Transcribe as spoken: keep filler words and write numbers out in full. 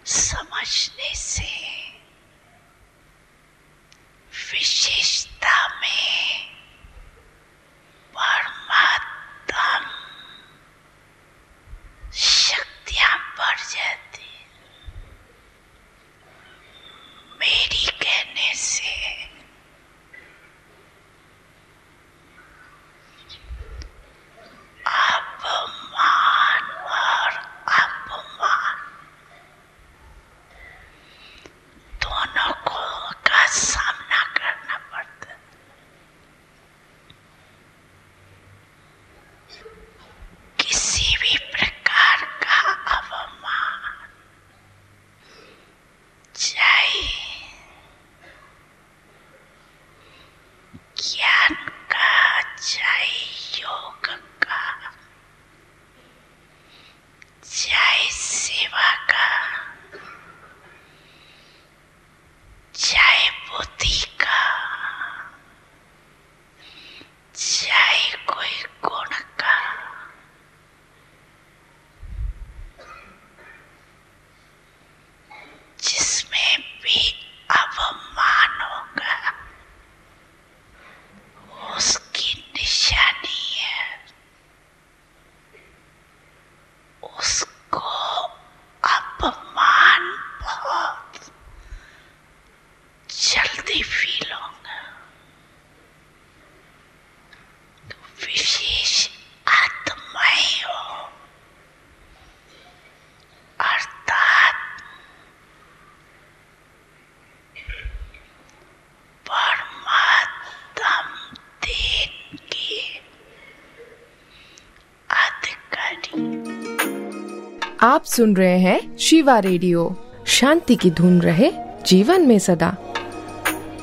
समझने से विशेषता में परमात्म शक्तियां बढ़ जाती। मेरी कहने से अपमान और अपमान दोनों को का सामना करना पड़ता है। किसी भी प्रकार का अपमान, चाहे ज्ञान का, चाहे योग का, चाहे सेवा का, चाहे बुद्धि का, चाहे कोई गुण का, जिसमें भी अपमान होगा उसकी निशानी है। उसको अपमान बहुत जल्दी फील होगा। तो विशेष आत्माएं हो, अर्थात परमात्म देन के अधिकारी। आप सुन रहे हैं शिवा रेडियो। शांति की धुन रहे जीवन में सदा।